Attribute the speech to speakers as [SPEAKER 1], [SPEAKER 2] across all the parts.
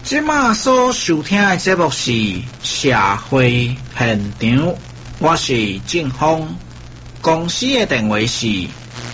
[SPEAKER 1] 即马所收听的节目是社会现场，我是正峰，公司的电话是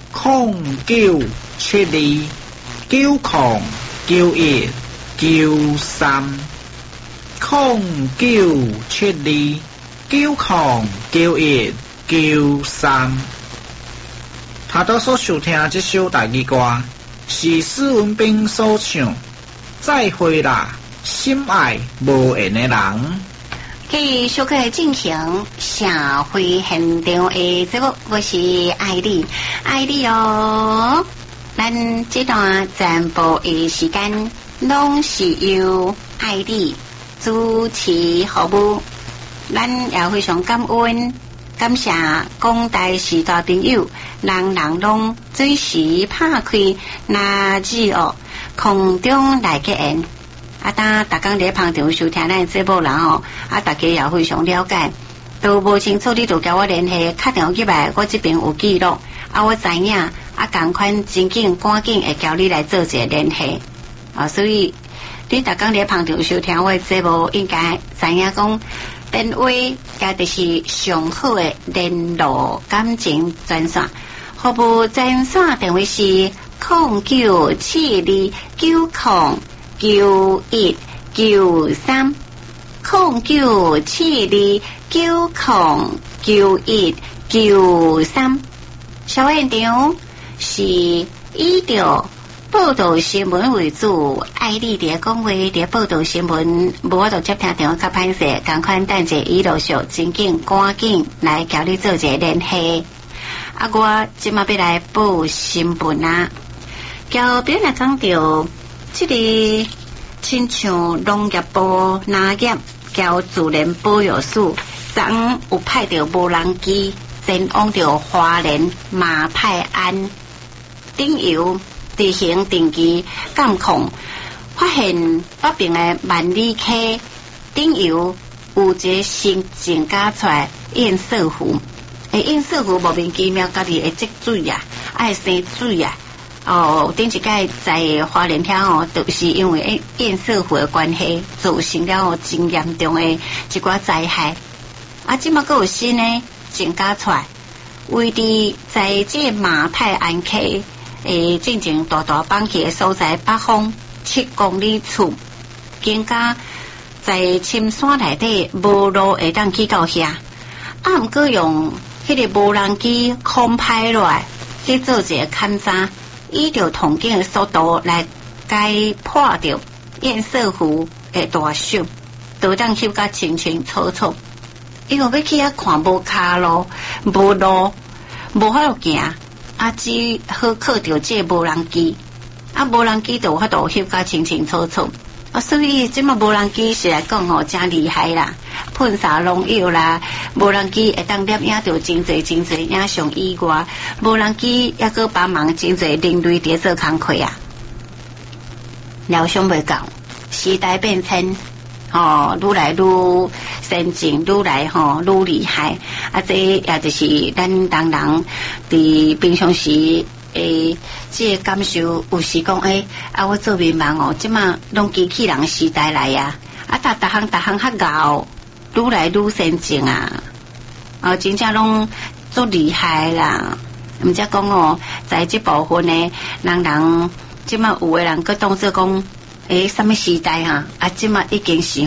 [SPEAKER 1] 0972909193。他都所收听这首台语歌是施文彬所唱，再会啦，心爱无缘的人。
[SPEAKER 2] 继续个进行社会现场的节目，我是艾丽，艾丽哦。咱这段全部的时间拢是由艾丽主持服务，咱也非常感恩。感谢广大时代朋友，人人拢准时拍开那字哦，空中来结缘。当大家在旁边收听咱节目人哦，大家也非常了解，都无清楚你就交我联系，打电话进来，我这边有记录，我知影，同款真紧赶紧会交你来做一个联系所以你大家在旁边收听我的节目，应该知影讲。电话加就是上好的联络感情专线，服务专线电话是0972909193，0972909193。小现场是以着报道新闻为主，爱你伫讲话伫报道新闻，无我就接听电话较歹势，赶快等者伊路上真紧赶紧来交你做一个联系。我即马要来报新闻交别来讲到这个亲像农业部林业交自然保育署，昨有派到无人机前往到花莲马泰安顶游地形定期监控，发现北边的万里溪顶游有一个新增加出来堰塞湖，堰塞湖莫名其妙家己会积水会生水顶一届在花莲遐就是因为堰塞湖的关系，造成了真严重的一寡灾害。即马还有新的增加出来，位伫在这马泰安溪进前大放弃的所在北方7公里处，更加在深山内底无路会当去到遐，毋过用迄个无人机空拍落来去做一个勘察，依着同景的速度来解破掉堰塞湖的大小，都当翕甲清清楚楚。因为要去遐看无卡路，无路，无法度行。只好靠着这无人机，无人机就有法度翕甲清清楚楚。所以即马无人机是来讲真厉害啦，喷洒农药啦，无人机会当摄影到真侪影像以外，无人机还阁帮忙真侪人类伫做工课疗伤袂够，时代变迁愈来愈先进，愈来愈厉害。这也就是咱当人伫平常时这个感受，有时讲我做民盲即马拢机器人时代来逐项较高，愈来愈先进真正拢足厉害啦。毋则讲在这部分呢，人即马有的人佮当作讲什么时代即马已经是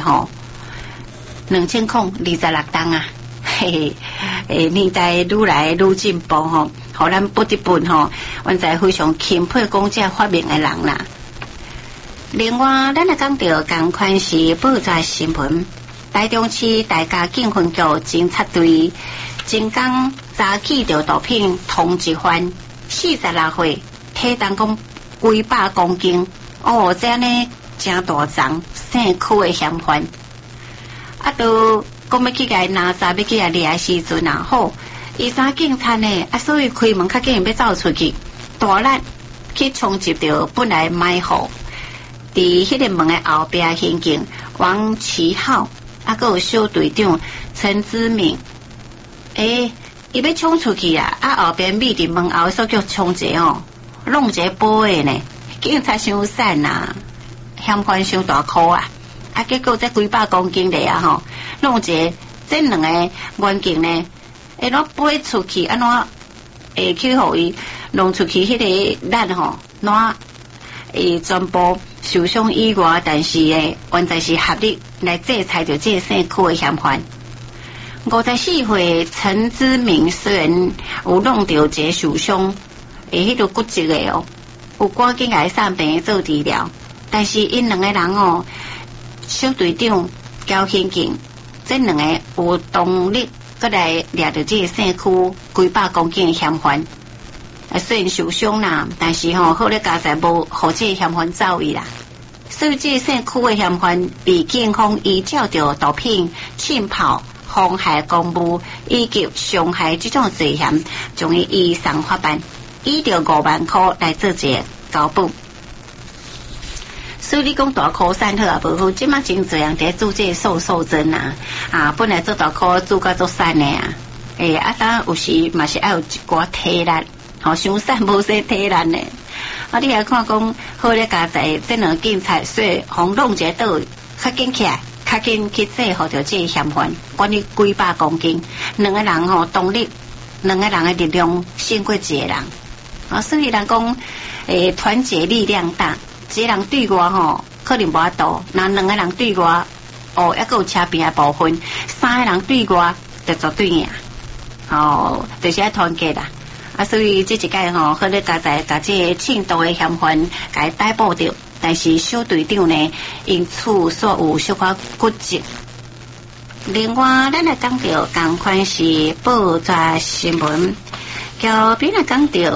[SPEAKER 2] 2026档年代愈来愈进步互咱不得不阮在非常钦佩讲这发明的人啦。另外，咱来讲到同款是报纸新闻，台中市大家警分局侦察队前天查起着毒品通缉犯，46岁，体重讲几百公斤，这样呢真大张，姓区的嫌犯，都讲要去甲伊拿查，要去甲掠的时阵好，伊三警察呢所以开门较紧要走出去，大力去冲击着本来埋伏伫迄个门的后边刑警王启浩，还有小队长陈之明，伊要冲出去后边密伫门后所叫冲者弄者保的呢，警察伤散嫌烦伤大箍啊，啊结果这几百公斤的啊吼，弄一个这两个眼镜呢，会攞飞出去安怎会去互伊弄出去迄个咱吼，哪全部受伤以外，但是完全是合力来制裁着这肾区的嫌烦。54岁陈之明虽然有弄到这受伤，迄个骨折的哦，有赶紧来送病做治疗，但是因两个人哦，小队长交刑警，这两个有动力过来掠到这肾区几百公斤的嫌烦。虽然受伤啦，但是好咧加在无互这嫌烦走伊啦。所以这肾区的嫌烦被警方依照着毒品、侵跑、妨害公务以及伤害这种罪嫌，将伊移送法办，以着5万块来做一个交补。所以你讲大箍散好啊，无好，即马真侪人伫做这瘦针啊，本来做大箍做甲做散的啊，当有时嘛是要有一寡体力。伤散无说体力呢，你来看讲好咧加在这两警察说互弄一个倒较紧起来，较紧去制服着这嫌烦，管你几百公斤，两个人动力，两个人的力量胜过一个人，所以人讲团结力量大，一个人对我可能无法度，那两个人对我还有车边的部分，3个人对我就绝对赢，就是要团结啦。所以这一届好咧加在甲这庆度的嫌犯甲伊逮捕着，但是小队长呢因此所有小可骨折。另外，咱来讲到同款是报纸新闻，交边来讲到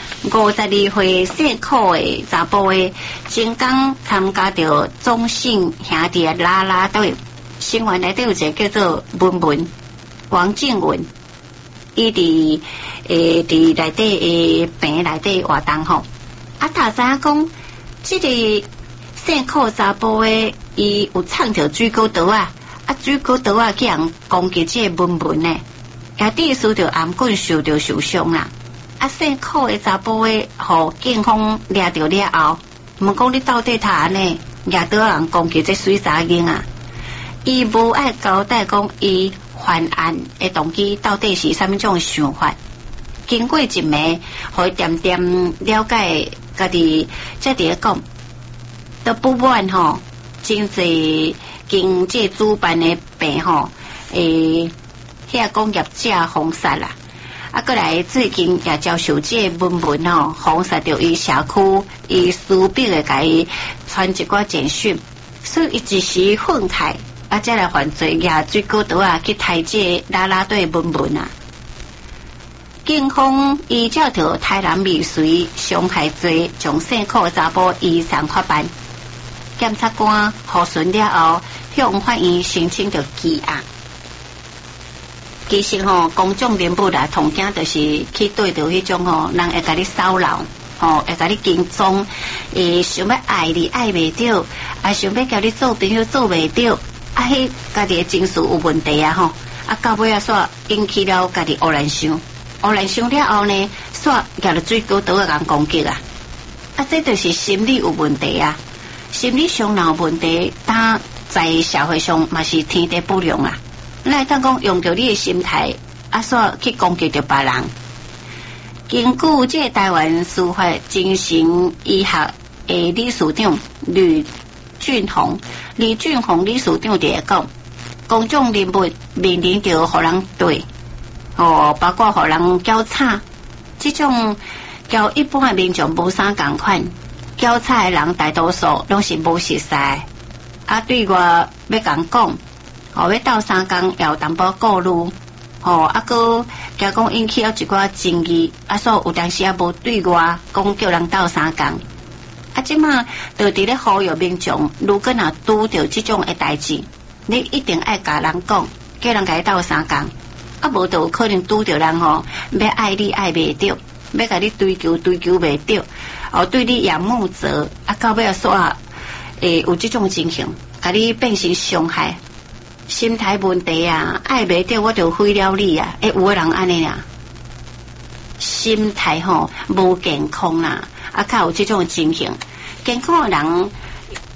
[SPEAKER 2] 52岁姓柯的查甫的，前刚参加到中信兄弟的啦啦队，成员内底有一个叫做王静文。伊伫内底病内底活动吼，大家讲这个姓柯查甫的，伊有藏着水果刀啊，水果刀啊去人攻击这个文呢，也第受着颔棍受伤啦。姓柯的查甫的，互警方抓着了后，问讲你到底他安尼抓到人攻击这水查囡啊？伊无爱交代讲伊犯案的动机到底是什么种想法？经过一暝，互点点了解家己，才伫讲，都不满真侪经这主办的病遐工业者封杀啦。过来最近也遭受这文封杀着伊社区，伊私笔的甲伊传一寡简讯，所以伊一时愤慨。再来犯罪，拿水果刀去抬这啦啦队文啊！警方依照着杀人未遂、伤害罪，将姓柯查甫移送法办。检察官核准了后，向法院申请着羁押。其实公众人物啦，同样就是去对着迄种人会甲你骚扰，会甲你跟踪，想要爱你爱袂着，想要交你做朋友做袂着。迄家己的情绪有问题到尾煞引起了家己乌然想了后呢，煞夹了水果刀人攻击这就是心理有问题心理上有问题，但在社会上嘛是天地不容咱当讲用着你的心态煞去攻击着别人。根据这台湾司法精神医学的理事长吕俊宏理事长伫讲，公众人物面临着互人对包括互人交叉，这种交一般的民众无啥共款，交叉的人大多数拢是无熟悉对我要讲要斗相共也有淡薄顾虑个加讲引起了一寡争议所有当时也无对我讲叫人斗相共。即马就伫咧呼吁民众，如果若拄着这种的代志，你一定爱甲人讲，叫人甲你斗相共，无就有可能拄着人要爱你爱袂着，要甲你追求袂着，对你也负责，到尾煞有这种情形，甲你变成伤害，心态问题爱袂着我就毁了你有的人安尼心态无健康较有这种情形。健康的人，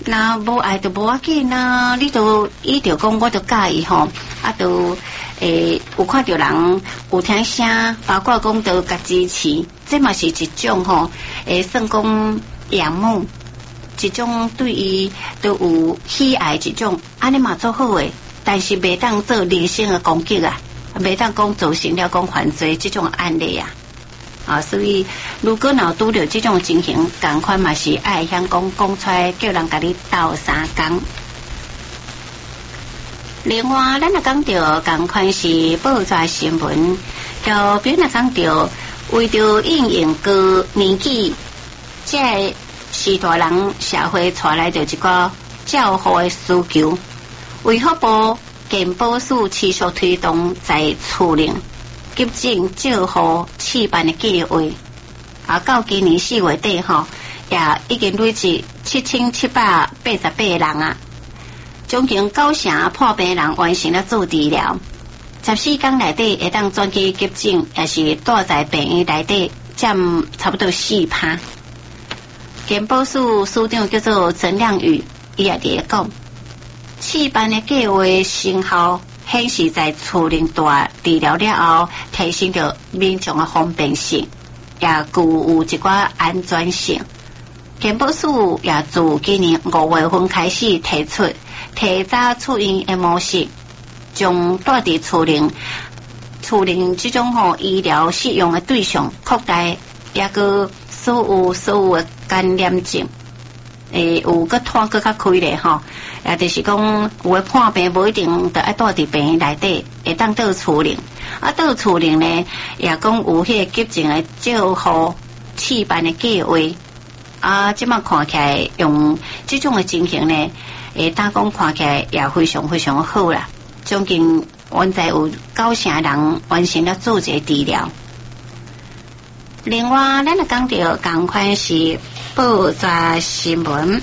[SPEAKER 2] 那无爱就无要紧啊，你都伊就讲我就介意吼，啊都有看到人有听声，包括讲都甲支持，这嘛是一种吼，算讲仰慕，一种对伊都有喜爱一种，安尼嘛做好诶，但是袂当做人身的攻击啊，袂当讲造成了讲犯罪这种案例啊。啊，所以如果若拄着这种情形，赶快嘛是爱向讲出来，叫人甲你斗相共。另外，咱也讲到赶快是报纸新闻，就比如若讲到为着应用个年纪，这时代人社会带来着一个教护的需求，卫福部健保署持续推动在处令。急诊照护试办的计划，到今年4月底吼，也已经累计7788人啊，将近90%破病人完成了做治疗。14天内底会当转去急诊，也是住在病院内底占差不多4%。健保署署长叫做陈亮宇，伊也伫讲，试办的计划成效。显示在处理大治疗了后，提升着民众的方便性，也具有一寡安全性。健保署也自今年5月份开始提出提早出院的模式，将大治处理这种医疗适用的对象扩大，也个所有的感染症。有个拖个较开咧吼，也就是讲有诶破病无一定得爱住伫病院内底，会当倒处理。倒处理呢，也讲有迄个急诊诶照护试办诶计划。即摆看起来用这种诶情形呢，打讲看起来也非常非常好啦。将近现在有90%人完成了做这治疗。另外，咱也讲到同款是报纸新闻，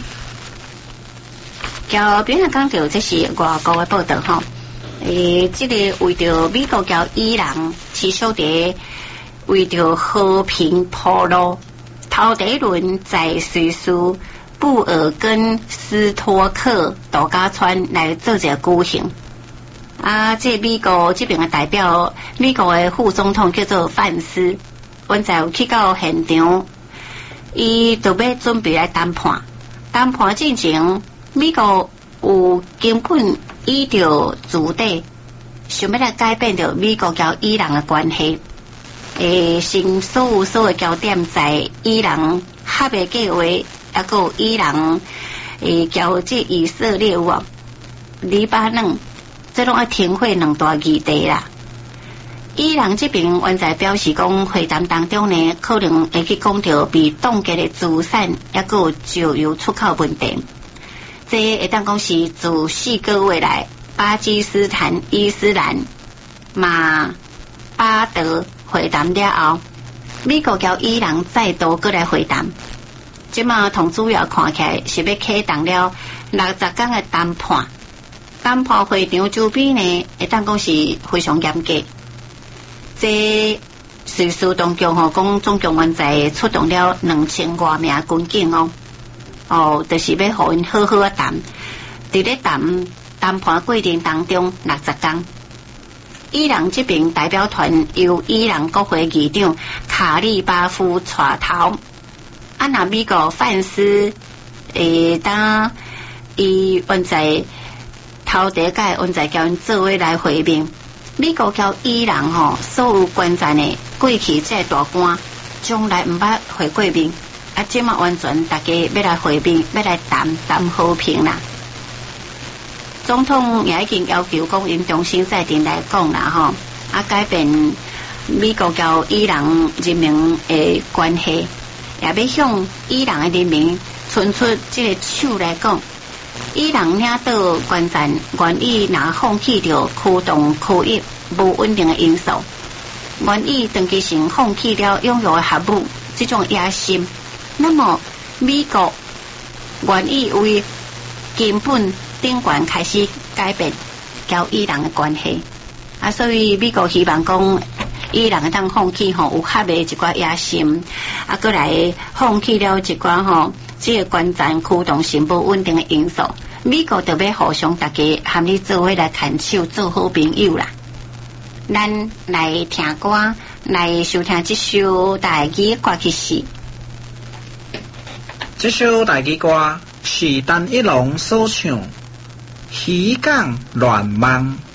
[SPEAKER 2] 交别人讲到这是外国的报道吼。这个为着美国交伊朗持续伫为着和平铺路，头第一轮在瑞士布尔根斯托克度假村来做一个举行。这美国这边的代表，美国的副总统叫做范斯。阮在有去到现场，伊就要准备来谈判。谈判进前，美国有根本依照主题，想要来改变着美国交伊朗的关系。先所有焦点在伊朗核的计划，也有伊朗交这以色列有黎巴嫩，这拢要停火2大议题啦。伊朗这边原在表示讲，会谈当中呢，可能会去讲到被冻结的资产，也有石油出口问题。这会当讲是自4个月来，巴基斯坦、伊斯兰、马巴德会谈了后，美国交伊朗再度过来会谈。即马同主要看起来是要启动了60天的谈判。谈判会场周边呢，会当讲是非常严格。这瑞士当局讲总共原在出动了2000多名军警就是要互因好好谈。伫咧谈判过程当中60天，伊朗这边代表团由伊朗国会议长卡利巴夫带头。那美国范斯当伊原在头第一届原在叫因做伙来会面。美国交伊朗所有关键的过去这大官，将来唔捌会过面，即马完全大家要来会面，要来谈和平啦。总统也已经要求讲，因重新再定来讲啦改变美国交伊朗人民的关系，也要向伊朗的人民伸出这个手来讲。伊朗领导关键愿意若放弃掉驱动区域无稳定的因素，愿意长期性放弃了拥有的核武这种野心，那么美国愿意为根本顶端开始改变交伊朗的关系所以美国希望讲伊朗当放弃有核的一寡野心，过来放弃了一寡这个关键驱动性不稳定的因素，美国就要互相大家和你做伙来牵手做好朋友啦。咱来听歌，来收听这首台语歌曲是。
[SPEAKER 1] 这首台语歌是陈一郎所唱《渔港乱梦》。